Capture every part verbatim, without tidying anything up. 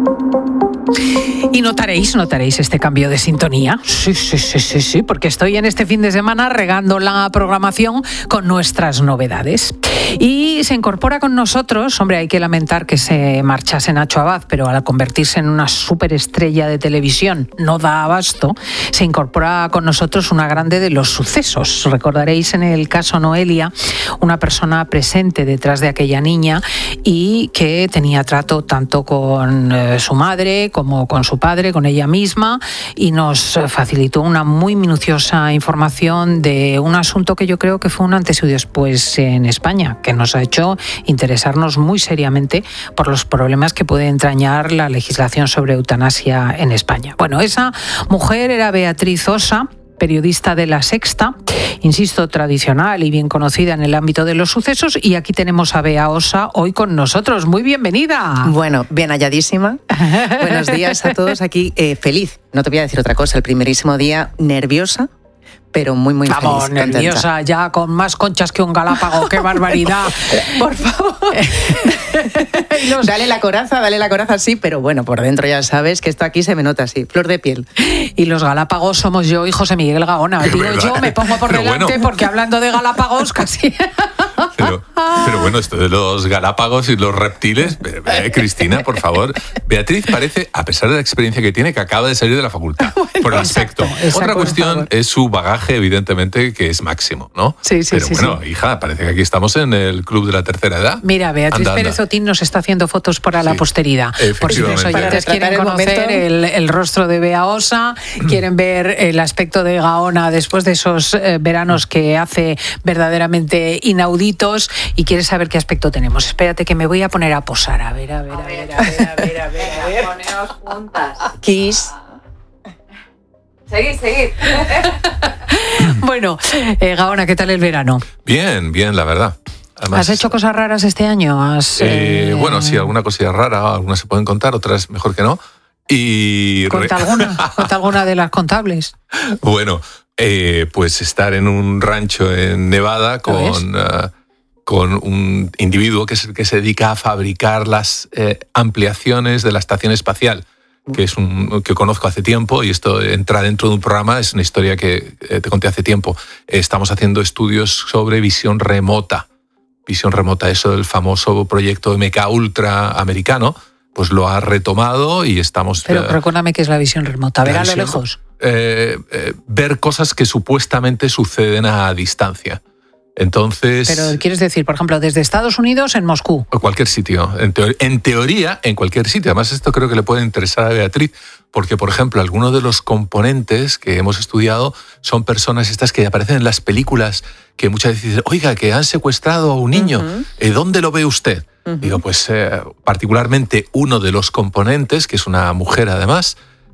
Y notaréis, notaréis este cambio de sintonía. Sí, sí, sí, sí, sí, porque estoy en este fin de semana regando la programación con nuestras novedades. Y se incorpora con nosotros, hombre, hay que lamentar que se marchase Nacho Abad, pero al convertirse en una superestrella de televisión no da abasto, se incorpora con nosotros una grande de los sucesos. Recordaréis en el caso Noelia, una persona presente detrás de aquella niña y que tenía trato tanto con eh, su madre como con su padre, con ella misma, y nos facilitó una muy minuciosa información de un asunto que yo creo que fue un antes y después en España, que nos ha hecho interesarnos muy seriamente por los problemas que puede entrañar la legislación sobre eutanasia en España. Bueno, esa mujer era Beatriz Osa, periodista de La Sexta, insisto, tradicional y bien conocida en el ámbito de los sucesos, y aquí tenemos a Bea Osa hoy con nosotros. Muy bienvenida. Bueno, bien halladísima. Buenos días a todos aquí. Eh, feliz, no te voy a decir otra cosa, el primerísimo día nerviosa, pero muy, muy Vamos, feliz. Vamos, nerviosa, contenta. Ya con más conchas que un galápago, qué barbaridad. Por favor. los... Dale la coraza, dale la coraza, sí, pero bueno, por dentro ya sabes que esto aquí se me nota así, flor de piel. Y los galápagos somos yo y José Miguel Gaona. Tío, yo me pongo por pero delante bueno. Porque hablando de galápagos casi... Pero, pero bueno, esto de los galápagos y los reptiles, eh, Cristina, por favor. Beatriz parece, a pesar de la experiencia que tiene, que acaba de salir de la facultad, bueno, por el aspecto. Exacto, exacto, Otra cuestión es su bagaje, evidentemente, que es máximo, ¿no? Sí, sí, pero sí. bueno, sí. hija, parece que aquí estamos en el club de la tercera edad. Mira, Beatriz anda, Pérez anda. Otín nos está haciendo fotos para sí, la posteridad. Por si los oyentes quieren el conocer el, el rostro de Bea Osa, quieren ver el aspecto de Gaona después de esos eh, veranos que hace verdaderamente inauditos, y quieres saber qué aspecto tenemos. Espérate que me voy a poner a posar. A ver, a ver, a ver, a ver, a ver, a ver. A ver. Poneos juntas. Kiss. Seguid, seguid. Bueno, eh, Gaona, ¿qué tal el verano? Bien, bien, la verdad. Además, ¿has hecho cosas raras este año? ¿Has, eh, eh... Bueno, sí, alguna cosilla rara, algunas se pueden contar, otras mejor que no. Y... ¿Cuenta alguna? ¿Cuenta alguna de las contables? Bueno, eh, pues estar en un rancho en Nevada con... con un individuo que es el que se dedica a fabricar las eh, ampliaciones de la estación espacial, que es un que conozco hace tiempo, y esto entra dentro de un programa, es una historia que eh, te conté hace tiempo. Estamos haciendo estudios sobre visión remota. Visión remota, eso del famoso proyecto M K Ultra americano, pues lo ha retomado y estamos... Pero eh, recuérdame qué es la visión remota, ver a lo lejos. Eh, eh, ver cosas que supuestamente suceden a distancia. Entonces... Pero quieres decir, por ejemplo, desde Estados Unidos en Moscú. O cualquier sitio. En, teor- en teoría, en cualquier sitio. Además, esto creo que le puede interesar a Beatriz, porque, por ejemplo, algunos de los componentes que hemos estudiado son personas estas que aparecen en las películas, que muchas veces dicen, oiga, que han secuestrado a un niño. Uh-huh. ¿Eh, ¿Dónde lo ve usted? Uh-huh. Digo, pues eh, particularmente uno de los componentes, que es una mujer además,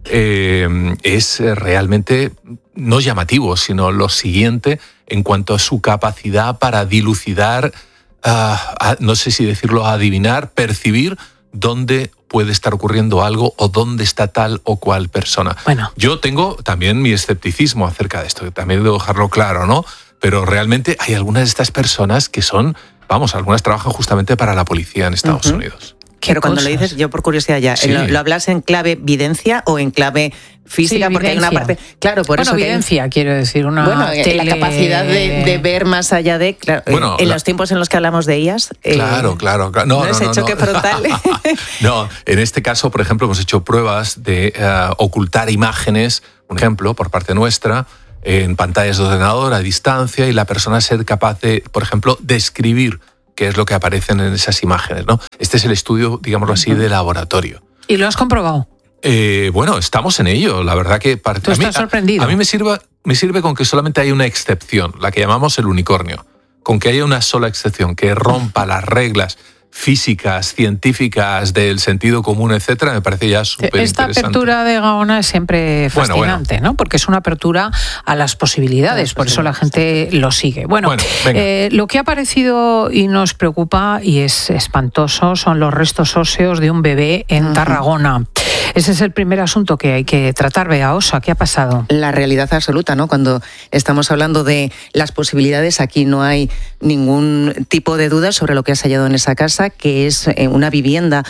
eh, es realmente no llamativo, sino lo siguiente en cuanto a su capacidad para dilucidar, uh, a, no sé si decirlo, adivinar, percibir dónde puede estar ocurriendo algo o dónde está tal o cual persona. Bueno. Yo tengo también mi escepticismo acerca de esto, también debo dejarlo claro, ¿no? Pero realmente hay algunas de estas personas que son, vamos, algunas trabajan justamente para la policía en Estados uh-huh. Unidos. Pero cuando cosas? Lo dices, yo por curiosidad ya, sí. ¿lo, ¿lo hablas en clave videncia o en clave física? Sí, porque hay una parte... Claro, por bueno, eso evidencia, hay, quiero decir, una Bueno, tele... la capacidad de, de ver más allá de... Claro, bueno, en la... los tiempos en los que hablamos de ellas... Claro, eh, claro. claro. No, no, no, ese no, choque no. frontal. No, en este caso, por ejemplo, hemos hecho pruebas de uh, ocultar imágenes, por ejemplo, por parte nuestra, en pantallas de ordenador a distancia, y la persona ser capaz de, por ejemplo, describir qué es lo que aparecen en esas imágenes, ¿no? Este es el estudio, digámoslo así, de laboratorio. ¿Y lo has comprobado? Eh, bueno, estamos en ello. La verdad que... Part... ¿Tú estás a mí, sorprendido? A, a mí me sirve, me sirve con que solamente hay una excepción, la que llamamos el unicornio. Con que haya una sola excepción, que rompa las reglas físicas, científicas, del sentido común, etcétera, me parece ya súper interesante. Esta apertura de Gaona es siempre fascinante, bueno, bueno. ¿no? Porque es una apertura a las posibilidades, las por eso la gente lo sigue. Bueno, bueno eh, lo que ha aparecido y nos preocupa y es espantoso son los restos óseos de un bebé en uh-huh. Tarragona. Ese es el primer asunto que hay que tratar, Bea Osa. ¿Qué ha pasado? La realidad absoluta, ¿no? Cuando estamos hablando de las posibilidades, aquí no hay ningún tipo de duda sobre lo que has hallado en esa casa, que es una vivienda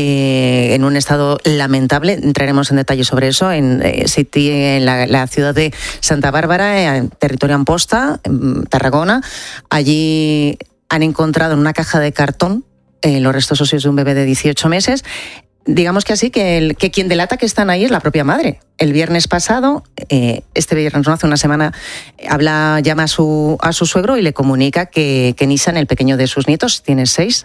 eh, en un estado lamentable. Entraremos en detalle sobre eso en, eh, en la, la ciudad de Santa Bárbara, en territorio Amposta, en Tarragona. Allí han encontrado en una caja de cartón eh, los restos óseos de un bebé de dieciocho meses. Digamos que así, que, el, que quien delata que están ahí es la propia madre. El viernes pasado, eh, este viernes, no hace una semana, habla, llama a su, a su suegro y le comunica que, que Nissan, el pequeño de sus nietos, tiene seis,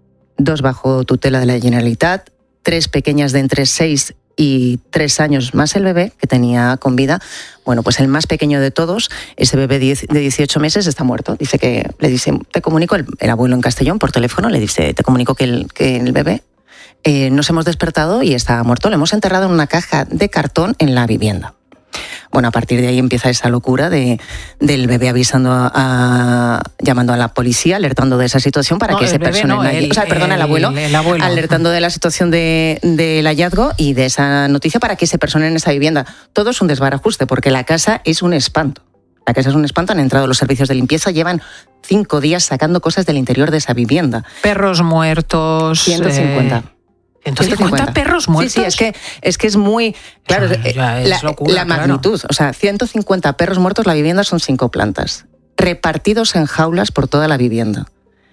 dos bajo tutela de la Generalitat, tres pequeñas de entre seis y tres años más el bebé que tenía con vida. Bueno, pues el más pequeño de todos, ese bebé de dieciocho meses, está muerto. Dice que, le dice, te comunico, el, el abuelo en Castellón por teléfono, le dice, te comunico que el, que el bebé eh, nos hemos despertado y está muerto. Lo hemos enterrado en una caja de cartón en la vivienda. Bueno, a partir de ahí empieza esa locura de, del bebé avisando, a, a, llamando a la policía, alertando de esa situación para no, que se personen no, allí. El, o sea, perdona, el, el, abuelo, el abuelo, alertando de la situación de, del hallazgo y de esa noticia para que se personen en esa vivienda. Todo es un desbarajuste, porque la casa es un espanto. La casa es un espanto, han entrado los servicios de limpieza, llevan cinco días sacando cosas del interior de esa vivienda. Perros muertos. ciento cincuenta. Eh... ciento cincuenta perros muertos. Sí, sí, es que es, que es muy... Claro, ya es la, locura, la magnitud. Claro. O sea, ciento cincuenta perros muertos, la vivienda son cinco plantas, repartidos en jaulas por toda la vivienda.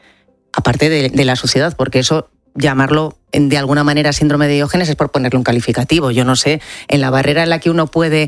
Aparte de, de la suciedad, porque eso, llamarlo de alguna manera síndrome de Diógenes es por ponerle un calificativo. Yo no sé, en la barrera en la que uno puede,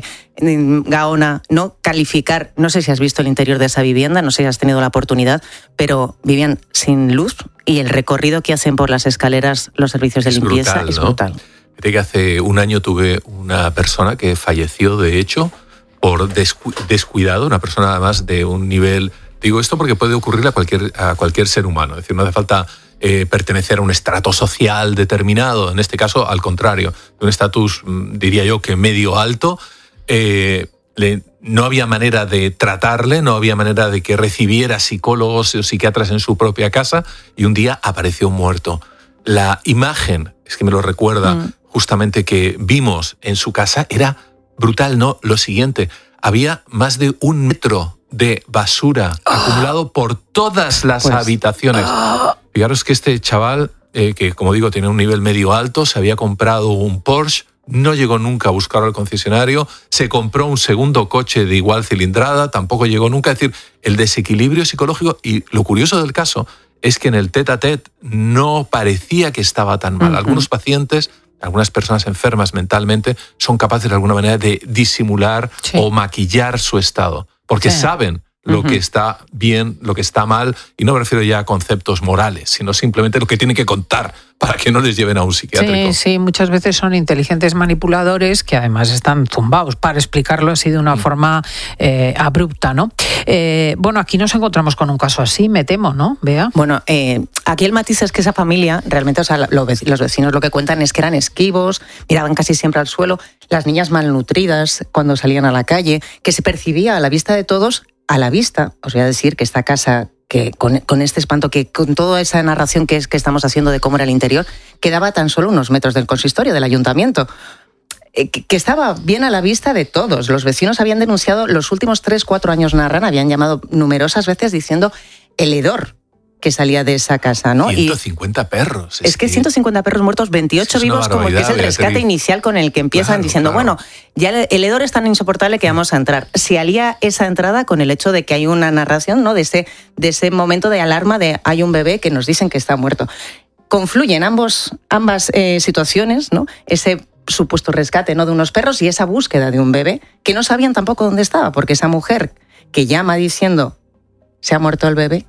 Gaona, no calificar, no sé si has visto el interior de esa vivienda, no sé si has tenido la oportunidad, pero vivían sin luz y el recorrido que hacen por las escaleras los servicios de es limpieza brutal, es ¿no? brutal. Fíjate que hace un año tuve una persona que falleció, de hecho, por descu- descuidado, una persona además de un nivel... Digo esto porque puede ocurrir a cualquier, a cualquier ser humano, es decir, no hace falta... Eh, pertenecer a un estrato social determinado, en este caso al contrario, de un estatus, diría yo, que medio alto, eh, le, no había manera de tratarle, no había manera de que recibiera psicólogos o psiquiatras en su propia casa y un día apareció muerto. La imagen, es que me lo recuerda, mm. justamente que vimos en su casa era brutal, ¿no? Lo siguiente, había más de un metro de basura oh. acumulado por todas las pues, habitaciones. Oh. Fijaros que este chaval, eh, que como digo tiene un nivel medio alto, se había comprado un Porsche, no llegó nunca a buscarlo al concesionario, se compró un segundo coche de igual cilindrada, tampoco llegó nunca. Es decir, el desequilibrio psicológico, y lo curioso del caso es que en el tete a tete no parecía que estaba tan mal. Uh-huh. Algunos pacientes, algunas personas enfermas mentalmente, son capaces de alguna manera de disimular sí. o maquillar su estado, porque sí. saben lo uh-huh. que está bien, lo que está mal, y no me refiero ya a conceptos morales, sino simplemente lo que tienen que contar para que no les lleven a un psiquiátrico. Sí, sí, muchas veces son inteligentes manipuladores que además están zumbados, para explicarlo así de una mm. forma eh, abrupta, ¿no? Eh, bueno, aquí nos encontramos con un caso así, me temo, ¿no, Bea? Bueno, eh, aquí el matiz es que esa familia, realmente, o sea, los vecinos lo que cuentan es que eran esquivos, miraban casi siempre al suelo, las niñas malnutridas cuando salían a la calle, que se percibía a la vista de todos, a la vista, os voy a decir que esta casa, que con, con este espanto, que con toda esa narración que, es, que estamos haciendo de cómo era el interior, quedaba tan solo unos metros del consistorio, del ayuntamiento, eh, que, que estaba bien a la vista de todos. Los vecinos habían denunciado, los últimos tres, cuatro años narran, habían llamado numerosas veces diciendo el hedor que salía de esa casa, ¿no? ciento cincuenta y perros. Es, es que, que ciento cincuenta perros muertos, veintiocho vivos, como el que es el rescate Beatriz. Inicial con el que empiezan claro, diciendo, claro. bueno, ya el hedor es tan insoportable que vamos a entrar. Se alía esa entrada con el hecho de que hay una narración, ¿no? De ese, de ese momento de alarma de hay un bebé que nos dicen que está muerto. Confluyen ambos, ambas eh, situaciones, ¿no? Ese supuesto rescate, ¿no? de unos perros y esa búsqueda de un bebé que no sabían tampoco dónde estaba, porque esa mujer que llama diciendo se ha muerto el bebé,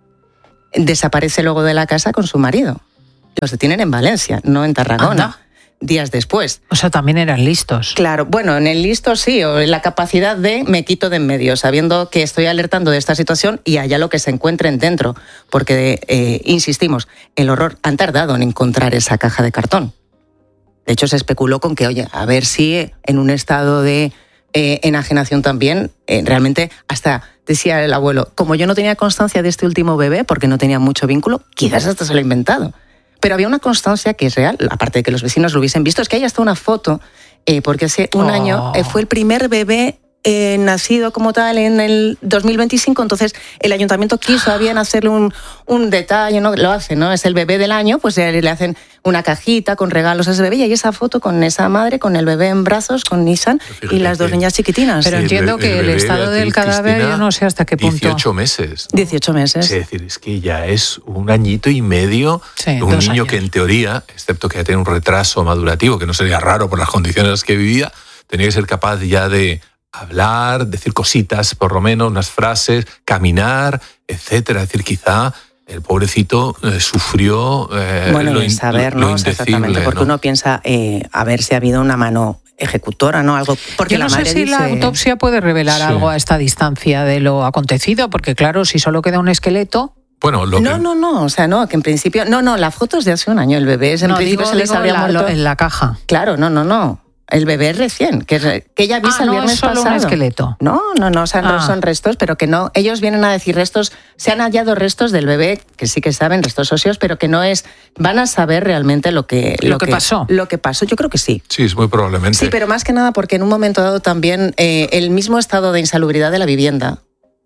desaparece luego de la casa con su marido. Los detienen en Valencia, no en Tarragona. Anda. Días después. O sea, también eran listos. Claro, bueno, en el listo sí, o en la capacidad de me quito de en medio, sabiendo que estoy alertando de esta situación y allá lo que se encuentren dentro. Porque, eh, insistimos, el horror, han tardado en encontrar esa caja de cartón. De hecho, se especuló con que, oye, a ver si en un estado de eh, enajenación también, eh, realmente hasta... Decía el abuelo, como yo no tenía constancia de este último bebé, porque no tenía mucho vínculo, quizás hasta se lo he inventado. pero había una constancia que es real, aparte de que los vecinos lo hubiesen visto, es que hay hasta una foto, eh, porque hace un oh. año eh, fue el primer bebé Eh, nacido como tal en el dos mil veinticinco, entonces el ayuntamiento quiso bien hacerle un, un detalle, ¿no? Lo hace, ¿no? Es el bebé del año, pues le, le hacen una cajita con regalos a ese bebé y hay esa foto con esa madre, con el bebé en brazos, con Nissan y las dos niñas chiquitinas. Pero sí, entiendo el, que el, el estado del cadáver, yo no sé hasta qué punto. dieciocho meses. ¿no? dieciocho meses. Es decir, es que ya es un añito y medio, sí, un niño años. que en teoría, excepto que tiene un retraso madurativo, que no sería raro por las condiciones en las que vivía, tenía que ser capaz ya de hablar, decir cositas, por lo menos, unas frases, caminar, etcétera. Es decir, quizá el pobrecito eh, sufrió eh, bueno, lo, in, saber, lo ¿no? indecible. Exactamente, porque ¿no? uno piensa eh, a ver si ha habido una mano ejecutora, ¿no? Algo. Porque Yo no la sé madre si dice... la autopsia puede revelar sí. algo a esta distancia de lo acontecido, porque claro, si solo queda un esqueleto. Bueno, lo no, que... no, no, o sea, no, que en principio... No, no, la foto es de hace un año, el bebé es en no, principio digo, se les digo habría la, muerto... lo, en la caja. Claro, no, no, no. El bebé es recién, que, que ella avisa ah, el no viernes es solo pasado. un esqueleto. No, no, no, o sea, no ah. son restos, pero que no. Ellos vienen a decir restos, se han hallado restos del bebé, que sí que saben, restos óseos, pero que no es. Van a saber realmente lo que. Lo, lo que, que pasó. Lo que pasó, yo creo que sí. Sí, es muy probablemente. Sí, pero más que nada porque en un momento dado también eh, el mismo estado de insalubridad de la vivienda.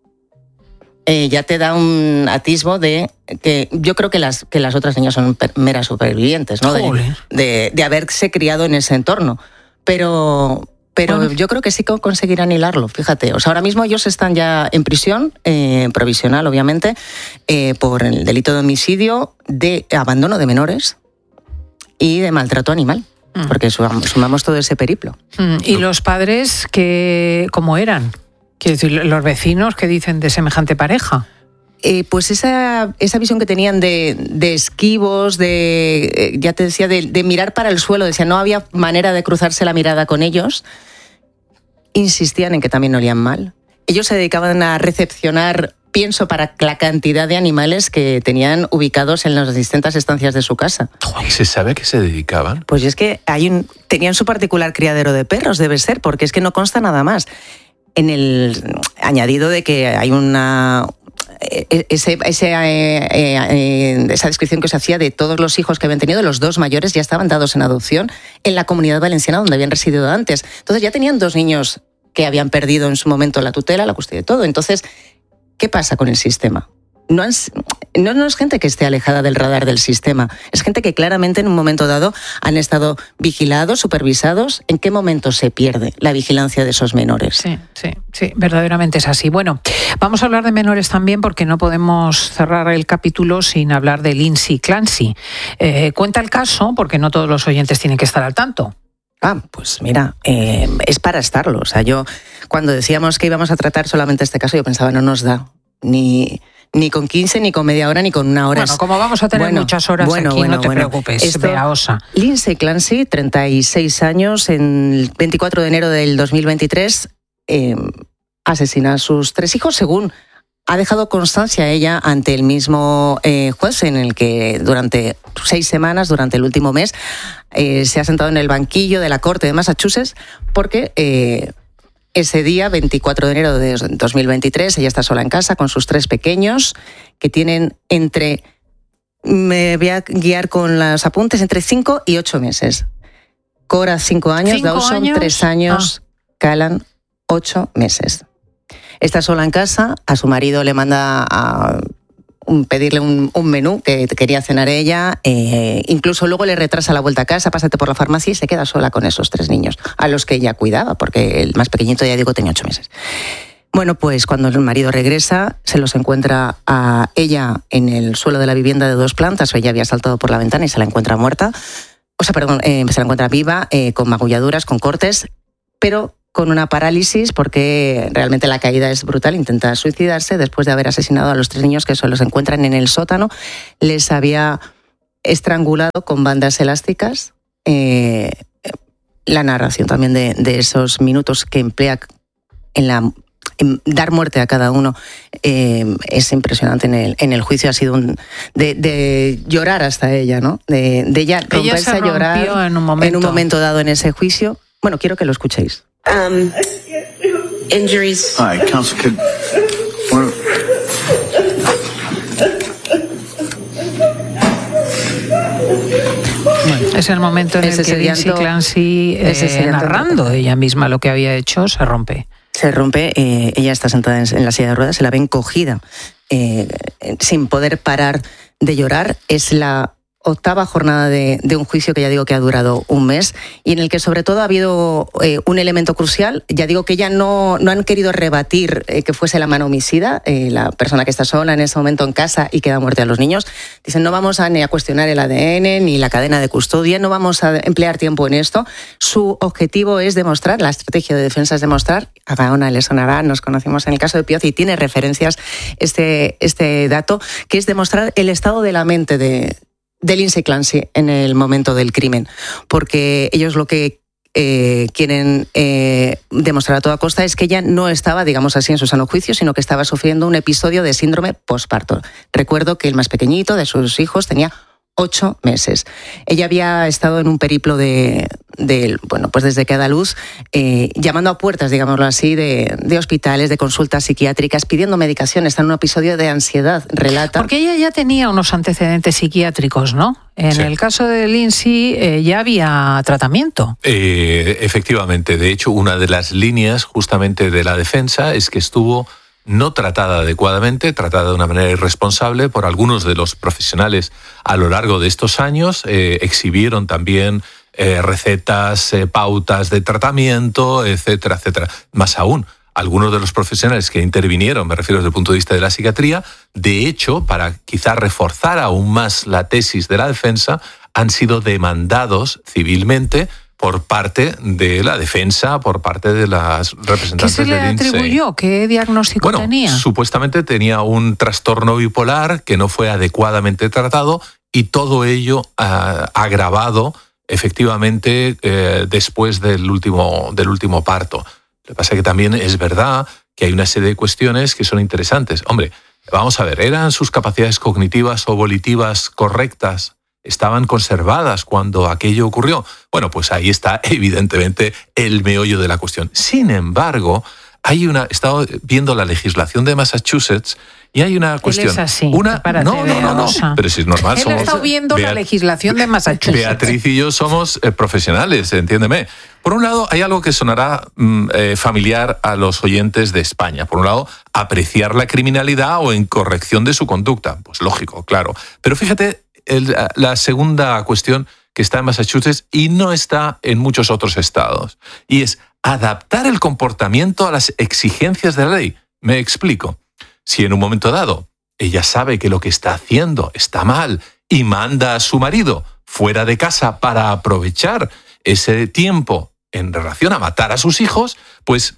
Eh, ya te da un atisbo de que yo creo que las, que las otras niñas son meras supervivientes, ¿no? De, de, de haberse criado en ese entorno. Pero, pero bueno. yo creo que sí que conseguirán hilarlo, fíjate. O sea, ahora mismo ellos están ya en prisión, eh, provisional, obviamente, eh, por el delito de homicidio, de abandono de menores y de maltrato animal. Mm. Porque sumamos, sumamos todo ese periplo. Mm. ¿Y los padres que cómo eran? Quiero decir, los vecinos, ¿qué dicen de semejante pareja? Eh, pues esa, esa visión que tenían de, de esquivos, de, eh, ya te decía, de, de mirar para el suelo, decía, no había manera de cruzarse la mirada con ellos, insistían en que también olían mal. Ellos se dedicaban a recepcionar pienso para la cantidad de animales que tenían ubicados en las distintas estancias de su casa. ¿Se sabe a qué se dedicaban? Pues es que hay un, tenían su particular criadero de perros, debe ser, porque es que no consta nada más. En el añadido de que hay una... Ese, ese, eh, eh, esa descripción que se hacía de todos los hijos que habían tenido, los dos mayores ya estaban dados en adopción en la Comunidad Valenciana donde habían residido antes. Entonces ya tenían dos niños que habían perdido en su momento la tutela, la custodia y todo. Entonces, ¿qué pasa con el sistema? No, han, no, no es gente que esté alejada del radar del sistema, es gente que claramente en un momento dado han estado vigilados, supervisados. ¿En qué momento se pierde la vigilancia de esos menores? Sí, sí, sí, verdaderamente es así. Bueno, vamos a hablar de menores también porque no podemos cerrar el capítulo sin hablar de Lindsay Clancy. Eh, cuenta el caso porque no todos los oyentes tienen que estar al tanto. Ah, pues mira, eh, es para estarlo. O sea, yo cuando decíamos que íbamos a tratar solamente este caso, yo pensaba, no nos da ni... Ni con quince, ni con media hora, ni con una hora. Bueno, como vamos a tener bueno, muchas horas bueno, aquí, bueno, no te bueno. preocupes, Esto, Bea Osa. Lindsay Clancy, treinta y seis años, en el veinticuatro de enero del dos mil veintitrés, eh, asesina a sus tres hijos, según ha dejado constancia ella ante el mismo eh, juez, en el que durante seis semanas, durante el último mes, eh, se ha sentado en el banquillo de la Corte de Massachusetts, porque... Eh, Ese día, veinticuatro de enero de dos mil veintitrés, ella está sola en casa con sus tres pequeños, que tienen entre, me voy a guiar con los apuntes, entre cinco y ocho meses. Cora, cinco años, ¿Cinco Dawson, años? tres años, ah. Callan, ocho meses. Está sola en casa, a su marido le manda a un, pedirle un, un menú que quería cenar ella, eh, incluso luego le retrasa la vuelta a casa, pásate por la farmacia y se queda sola con esos tres niños, a los que ella cuidaba, porque el más pequeñito, ya digo, tenía ocho meses. Bueno, pues cuando el marido regresa, se los encuentra a ella en el suelo de la vivienda de dos plantas, ella había saltado por la ventana y se la encuentra muerta, o sea, perdón, eh, se la encuentra viva, eh, con magulladuras, con cortes, pero con una parálisis porque realmente la caída es brutal. Intenta suicidarse después de haber asesinado a los tres niños que solo se encuentran en el sótano. Les había estrangulado con bandas elásticas. Eh, la narración también de, de esos minutos que emplea en, la, en dar muerte a cada uno eh, es impresionante. En el, en el juicio ha sido un, de, de llorar hasta ella, ¿no? De, de ella romperse a llorar en un momento. en un momento dado en ese juicio. Bueno, quiero que lo escuchéis. Um, injuries. All right, counsel, could... What... Es el momento en ese el que Lindsay llanto, Clancy, eh, narrando total. ella misma lo que había hecho, se rompe. Se rompe, eh, ella está sentada en, en la silla de ruedas, se la ven cogida, eh, sin poder parar de llorar. Es la octava jornada de, de un juicio que ya digo que ha durado un mes y en el que sobre todo ha habido eh, un elemento crucial. Ya digo que ya no, no han querido rebatir eh, que fuese la mano homicida, eh, la persona que está sola en ese momento en casa y que da muerte a los niños. Dicen, no vamos a, ni a cuestionar el A D N ni la cadena de custodia, no vamos a emplear tiempo en esto. Su objetivo es demostrar, la estrategia de defensa es demostrar, a Gaona le sonará, nos conocimos en el caso de Pioz y tiene referencias este, este dato, que es demostrar el estado de la mente de de Lindsay Clancy en el momento del crimen, porque ellos lo que eh, quieren eh, demostrar a toda costa es que ella no estaba, digamos así, en su sano juicio, sino que estaba sufriendo un episodio de síndrome postparto. Recuerdo que el más pequeñito de sus hijos tenía ocho meses. Ella había estado en un periplo de, de bueno, pues desde que da luz, eh, llamando a puertas, digámoslo así, de, de hospitales, de consultas psiquiátricas, pidiendo medicación. Está en un episodio de ansiedad, relata. Porque ella ya tenía unos antecedentes psiquiátricos, ¿no? En sí. el caso de Lindsay eh, ya había tratamiento. Eh, efectivamente. De hecho, una de las líneas justamente de la defensa es que estuvo no tratada adecuadamente, tratada de una manera irresponsable por algunos de los profesionales a lo largo de estos años. Eh, exhibieron también eh, recetas, eh, pautas de tratamiento, etcétera, etcétera. Más aún, algunos de los profesionales que intervinieron, me refiero desde el punto de vista de la psiquiatría, de hecho, para quizá reforzar aún más la tesis de la defensa, han sido demandados civilmente por parte de la defensa, por parte de las representantes de Lindsay. ¿Qué se le atribuyó? ¿Qué diagnóstico bueno, tenía? Supuestamente tenía un trastorno bipolar que no fue adecuadamente tratado y todo ello uh, agravado efectivamente eh, después del último, del último parto. Lo que pasa es que también es verdad que hay una serie de cuestiones que son interesantes. Hombre, vamos a ver, ¿eran sus capacidades cognitivas o volitivas correctas? ¿Estaban conservadas cuando aquello ocurrió? Bueno, pues ahí está evidentemente el meollo de la cuestión. Sin embargo, hay una, he estado viendo la legislación de Massachusetts y hay una cuestión. Él es así. Una, no, no, no, no, pero si es normal. Él somos, ha estado viendo Beat- la legislación de Massachusetts. Beatriz y yo somos eh, profesionales, entiéndeme. Por un lado, hay algo que sonará mm, eh, familiar a los oyentes de España. Por un lado, apreciar la criminalidad o incorrección de su conducta. Pues lógico, claro. Pero fíjate, el, la segunda cuestión que está en Massachusetts y no está en muchos otros estados. Y es adaptar el comportamiento a las exigencias de la ley. Me explico. Si en un momento dado ella sabe que lo que está haciendo está mal y manda a su marido fuera de casa para aprovechar ese tiempo en relación a matar a sus hijos, pues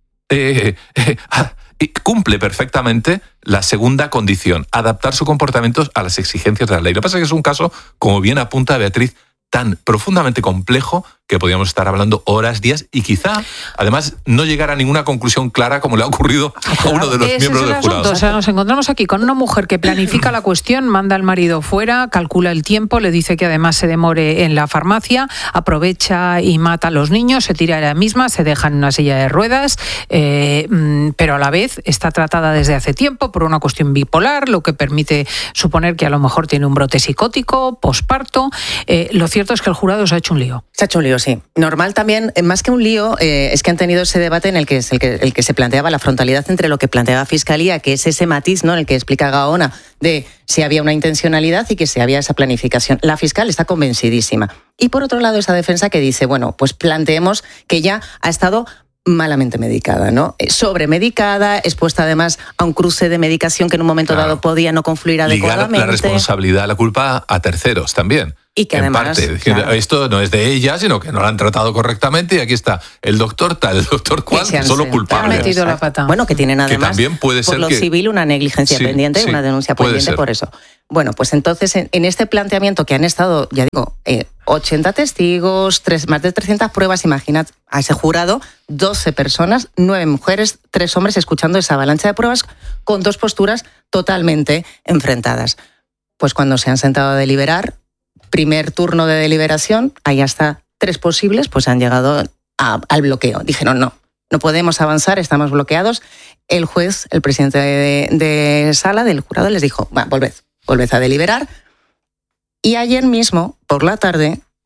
eh, eh, cumple perfectamente la segunda condición, adaptar su comportamiento a las exigencias de la ley. Lo que pasa es que es un caso, como bien apunta Beatriz, tan profundamente complejo que podríamos estar hablando horas, días y quizá, además, no llegar a ninguna conclusión clara como le ha ocurrido a uno de los Ese miembros es el del jurado. asunto. O sea, nos encontramos aquí con una mujer que planifica la cuestión, manda al marido fuera, calcula el tiempo, le dice que además se demore en la farmacia, aprovecha y mata a los niños, se tira a ella misma, se deja en una silla de ruedas, eh, pero a la vez está tratada desde hace tiempo por una cuestión bipolar, lo que permite suponer que a lo mejor tiene un brote psicótico, posparto. Eh, lo cierto es que el jurado se ha hecho un lío. Se ha hecho un lío, sí. Normal también, más que un lío, eh, es que han tenido ese debate en el que, el, que, el que se planteaba la frontalidad entre lo que planteaba Fiscalía, que es ese matiz, ¿no?, en el que explica Gaona, de si había una intencionalidad y que si había esa planificación. La fiscal está convencidísima. Y por otro lado, esa defensa que dice, bueno, pues planteemos que ella ha estado malamente medicada, ¿no? Sobremedicada, expuesta además a un cruce de medicación que en un momento claro. dado podía no confluir adecuadamente. Ligar la responsabilidad, la culpa a terceros también. Y que en además, parte, claro. esto no es de ella, sino que no la han tratado correctamente y aquí está el doctor tal, el doctor cual, que solo culpable. Ha metido la pata. Bueno, que tienen además, que también puede por ser lo que... civil, una negligencia sí, pendiente, sí, una denuncia pendiente ser. por eso. Bueno, pues entonces, en, en este planteamiento que han estado, ya digo, eh, ochenta testigos, tres, más de trescientas pruebas, imaginad a ese jurado, doce personas, nueve mujeres, tres hombres, escuchando esa avalancha de pruebas con dos posturas totalmente enfrentadas. Pues cuando se han sentado a deliberar, primer turno de deliberación, hay hasta tres posibles, pues han llegado a, al bloqueo. Dijeron, no, no podemos avanzar, estamos bloqueados. El juez, el presidente de, de sala del jurado, les dijo, va, volved, volved a deliberar. Y ayer mismo, por la tarde,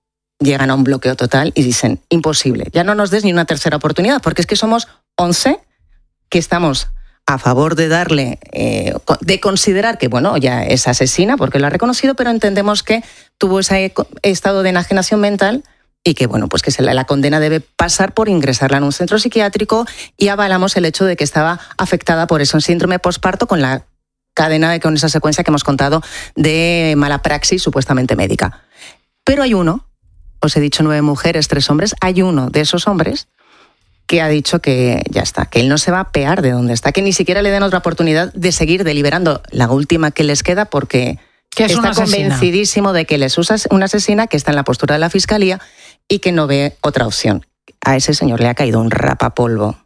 llegan a un bloqueo total y dicen, imposible, ya no nos des ni una tercera oportunidad, porque es que somos once que estamos a favor de darle, eh, de considerar que, bueno, ya es asesina porque lo ha reconocido, pero entendemos que tuvo ese estado de enajenación mental y que, bueno, pues que se la, la condena debe pasar por ingresarla en un centro psiquiátrico, y avalamos el hecho de que estaba afectada por eso, un síndrome posparto, con la cadena, de, con esa secuencia que hemos contado de mala praxis supuestamente médica. Pero hay uno, os he dicho nueve mujeres, tres hombres, hay uno de esos hombres que ha dicho que ya está, que él no se va a pear de donde está, que ni siquiera le den otra oportunidad de seguir deliberando la última que les queda, porque que es está una convencidísimo de que les usa una asesina, que está en la postura de la Fiscalía y que no ve otra opción. A ese señor le ha caído un rapapolvo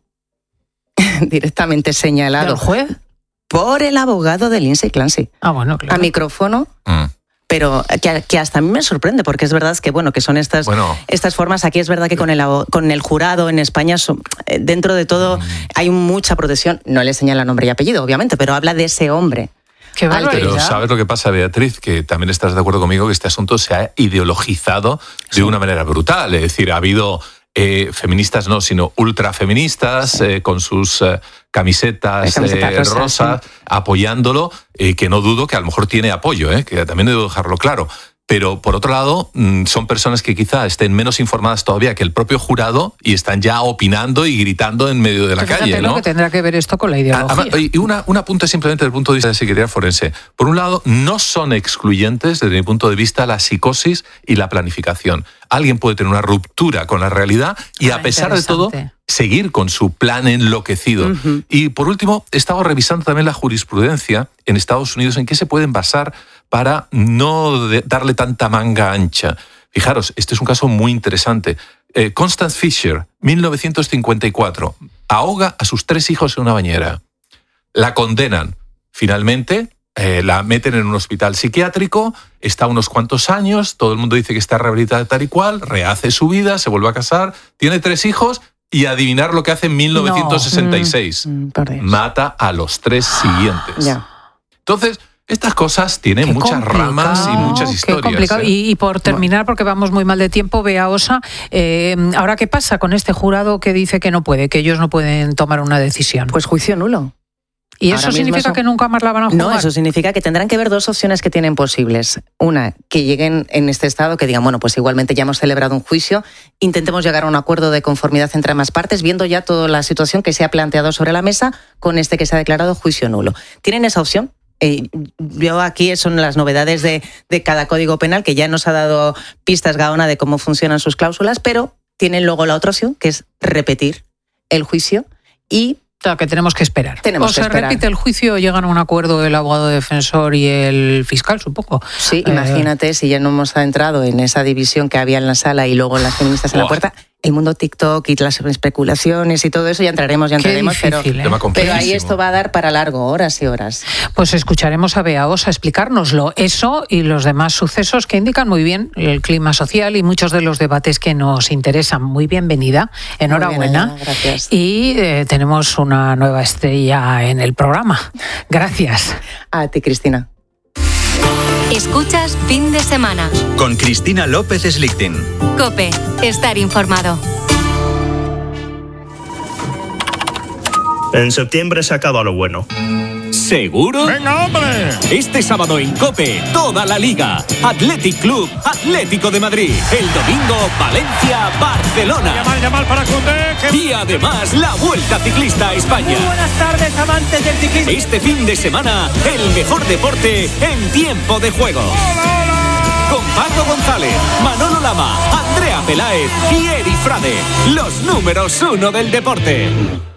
directamente señalado. ¿Del juez? Por el abogado de Lindsay Clancy. Ah, bueno, claro. A micrófono. Mm. Pero que, que hasta a mí me sorprende, porque es verdad que, bueno, que son estas, bueno, estas formas. Aquí es verdad que con el, con el jurado en España, son, dentro de todo, mm. hay mucha protección. No le señala nombre y apellido, obviamente, pero habla de ese hombre. Qué barbaridad. Pero ¿sabes lo que pasa, Beatriz? Que también estás de acuerdo conmigo que este asunto se ha ideologizado sí. de una manera brutal. Es decir, ha habido eh, feministas, no, sino ultrafeministas sí. eh, con sus eh, camisetas, camisetas eh, rosas, rosas sí. apoyándolo, eh, que no dudo que a lo mejor tiene apoyo, eh, que también debo dejarlo claro. Pero, por otro lado, son personas que quizá estén menos informadas todavía que el propio jurado y están ya opinando y gritando en medio de la Fíjate calle, ¿no? ¿no? que tendrá que ver esto con la ideología. Y una, un apunte simplemente desde el punto de vista de Secretaría Forense. Por un lado, no son excluyentes, desde mi punto de vista, la psicosis y la planificación. Alguien puede tener una ruptura con la realidad y, ah, a pesar de todo, seguir con su plan enloquecido. Uh-huh. Y, por último, he estado revisando también la jurisprudencia en Estados Unidos en qué se pueden basar para no darle tanta manga ancha. Fijaros, este es un caso muy interesante. Eh, Constance Fisher, mil novecientos cincuenta y cuatro, ahoga a sus tres hijos en una bañera. La condenan. Finalmente, eh, la meten en un hospital psiquiátrico, está unos cuantos años, todo el mundo dice que está rehabilitada tal y cual, rehace su vida, se vuelve a casar, tiene tres hijos y adivinar lo que hace en mil novecientos sesenta y seis. No. Mm, mata a los tres siguientes. Ya. Entonces, estas cosas tienen qué muchas ramas y muchas historias. Qué complicado. ¿eh? Y, y por terminar, porque vamos muy mal de tiempo, Bea Osa, eh, ¿ahora qué pasa con este jurado que dice que no puede, que ellos no pueden tomar una decisión? Pues juicio nulo. ¿Y eso significa eso... que nunca más la van a jugar? No, eso significa que tendrán que ver dos opciones que tienen posibles. Una, que lleguen en este estado, que digan, bueno, pues igualmente ya hemos celebrado un juicio, intentemos llegar a un acuerdo de conformidad entre ambas partes, viendo ya toda la situación que se ha planteado sobre la mesa con este que se ha declarado juicio nulo. ¿Tienen esa opción? Eh, yo aquí son las novedades de, de cada código penal, que ya nos ha dado pistas Gaona de cómo funcionan sus cláusulas, pero tienen luego la otra opción, que es repetir el juicio y... Claro, que tenemos que esperar. Tenemos o se que esperar. repite el juicio o llegan a un acuerdo el abogado defensor y el fiscal, supongo. Sí, eh... imagínate si ya no hemos entrado en esa división que había en la sala y luego las feministas en wow. la puerta. El mundo TikTok y las especulaciones y todo eso, ya entraremos, ya entraremos, difícil, pero, ¿eh? pero ahí esto va a dar para largo, horas y horas. Pues escucharemos a Bea Osa explicárnoslo, eso y los demás sucesos que indican muy bien el clima social y muchos de los debates que nos interesan. Muy bienvenida, enhorabuena. Muy bien, gracias. Y eh, tenemos una nueva estrella en el programa. Gracias. A ti, Cristina. Escuchas Fin de Semana con Cristina López Slichting. COPE, estar informado. En septiembre se acaba lo bueno. ¿Seguro? ¡Venga, hombre! Este sábado en COPE, toda la Liga. Athletic Club, Atlético de Madrid. El domingo, Valencia, Barcelona. Yamal, Yamal para Koundé. Que... Y además, la Vuelta Ciclista a España. Muy buenas tardes, amantes del ciclismo. Este fin de semana, el mejor deporte en tiempo de juego. ¡Hola, hola! Con Paco González, Manolo Lama, Andrea Peláez y Eri Frade. Los números uno del deporte.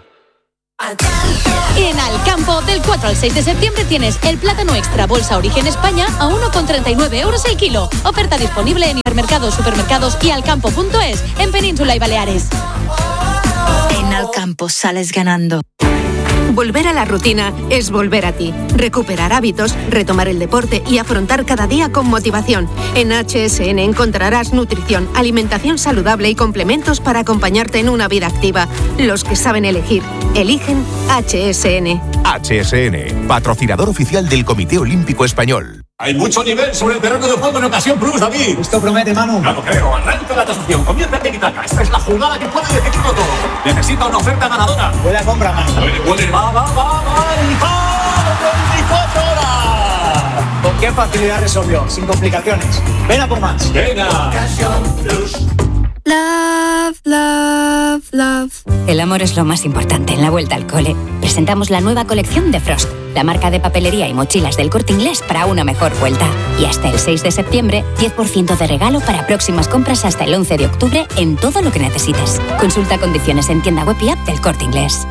En Alcampo, del cuatro al seis de septiembre tienes el plátano extra bolsa Origen España a uno con treinta y nueve euros el kilo. Oferta disponible en hipermercados, supermercados y alcampo punto es en Península y Baleares. En Alcampo sales ganando. Volver a la rutina es volver a ti. Recuperar hábitos, retomar el deporte y afrontar cada día con motivación. En H S N encontrarás nutrición, alimentación saludable y complementos para acompañarte en una vida activa. Los que saben elegir, eligen H S N. H S N, patrocinador oficial del Comité Olímpico Español. Hay mucho nivel sobre el terreno de juego en Ocasión Plus, David. Esto promete, Manu. No lo creo. Arranca la tasación. Comienza en Tiki-Taka. Esta es la jugada que puede decidirlo todo. Necesita una oferta ganadora. Buena compra, Manu. Puede, puede. Va, va, va, va. ¡Y va! veinticuatro horas! ¿Con qué facilidad resolvió? Sin complicaciones. Ven a por más. Venga. Ocasión Plus. Love, love, love. El amor es lo más importante en la vuelta al cole. Presentamos la nueva colección de Frost, la marca de papelería y mochilas del Corte Inglés para una mejor vuelta. Y hasta el seis de septiembre, diez por ciento de regalo para próximas compras hasta el once de octubre en todo lo que necesites. Consulta condiciones en tienda web y app del Corte Inglés.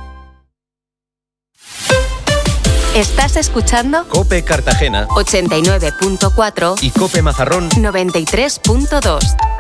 ¿Estás escuchando? COPE Cartagena ochenta y nueve punto cuatro y COPE Mazarrón noventa y tres punto dos.